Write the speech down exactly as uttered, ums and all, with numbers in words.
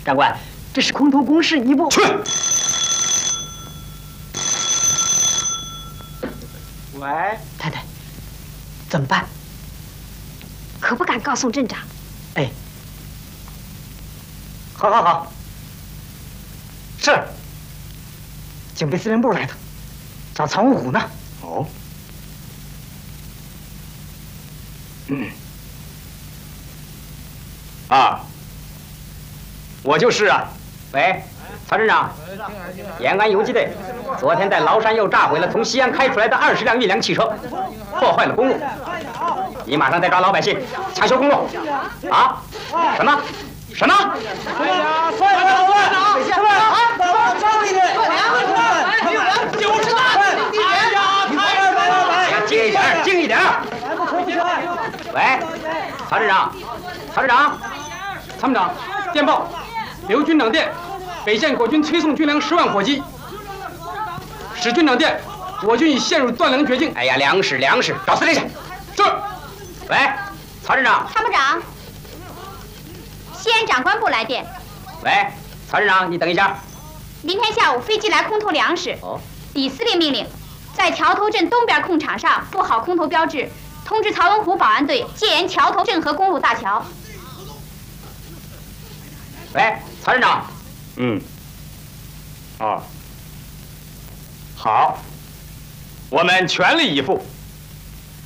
长官，这是空投公事，你不去。 喂，太太，怎么办？ 可不敢告诉镇长。 哎，好，好，好。是。警备司令部来的，找曹文虎呢。 哦。嗯。啊。我就是啊。 喂，曹镇长，延安游击队昨天在崂山又炸毁了从西安开出来的二十辆运粮汽车，破坏了公路。你马上再抓老百姓，抢修公路。啊？什么？什么？ 哎呀，算了，老队长，什么啊？老张一队，六两九十大份。哎呀，太来来来， 静一点，静一点。喂，曹镇长，曹镇长，参谋长，电报，刘军长电，北线国军催送军粮十万火急。使军长电，我军已陷入断粮绝境。哎呀，粮食，粮食，找司令去。是。喂，曹镇长。 参谋长，西安长官部来电。 喂，曹镇长，你等一下。 明天下午飞机来空投粮食。 哦。 李司令命令，在桥头镇东边空场上布好空投标志，通知曹文虎保安队戒严桥头镇河公路大桥。 喂，曹镇长。 嗯。哦。好，我们全力以赴。